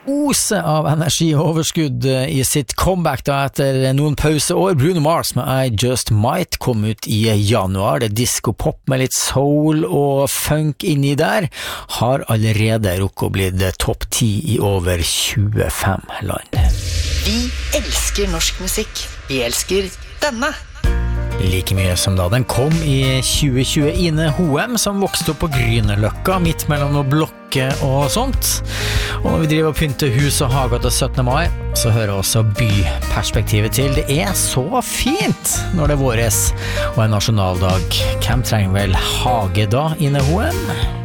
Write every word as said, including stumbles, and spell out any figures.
oser av energi og overskudd i sitt comeback da etter noen pauseår. Bruno Mars med I Just Might kom ut i januar. Det er disco-pop med litt soul og funk inni der. Har allerede rukket å bli topp ti i over tjuefem land. Vi elsker norsk musikk. Vi elsker denne. Like mye som da den kom i tjue tjue. Ine Hoem som vokste opp på Grünerløkka midt mellom noe blokke og sånt. Og når vi driver og pynter hus og hager til syttende mai, så hører også byperspektivet til. Det er så fint når det er våres og en nasjonaldag. Hvem trenger vel hage da, Ine Hoem?